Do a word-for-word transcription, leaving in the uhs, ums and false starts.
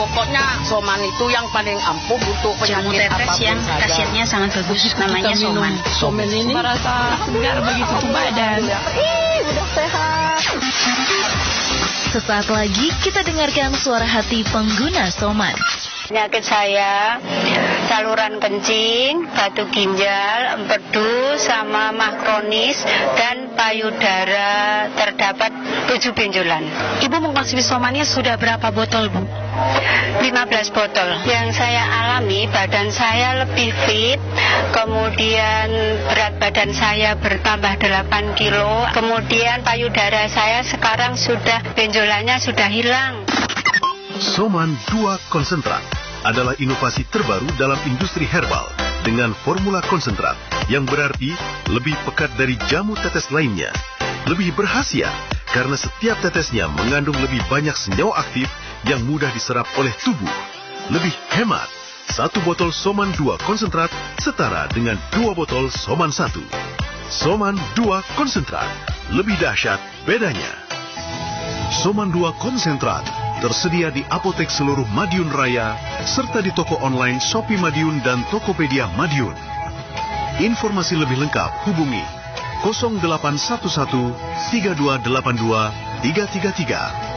Pokoknya Soman itu yang paling ampuh untuk jamu penyakit tetes apapun yang saja. khasiatnya sangat bagus, namanya Soman. Soman ini merasa segar bagi tubuh badan. Ih, udah sehat. Sesaat lagi kita dengarkan suara hati pengguna Soman. Penyakit saya saluran kencing, batu ginjal, empedu, sama mah kronis, dan payudara terdapat tujuh benjolan. Ibu mengkonsumsi Somannya sudah berapa botol, Bu? lima belas botol. Yang saya alami, badan saya lebih fit, kemudian berat badan saya bertambah delapan kilo, kemudian payudara saya sekarang sudah benjolannya sudah hilang. Soman dua konsentrat adalah inovasi terbaru dalam industri herbal dengan formula konsentrat yang berarti lebih pekat dari jamu tetes lainnya. Lebih berkhasiat karena setiap tetesnya mengandung lebih banyak senyawa aktif yang mudah diserap oleh tubuh. Lebih hemat, satu botol Soman dua konsentrat setara dengan dua botol Soman satu. Soman dua konsentrat, lebih dahsyat bedanya. Soman dua konsentrat tersedia di apotek seluruh Madiun Raya, serta di toko online Shopee Madiun dan Tokopedia Madiun. Informasi lebih lengkap hubungi nol delapan satu satu tiga dua delapan dua tiga tiga tiga.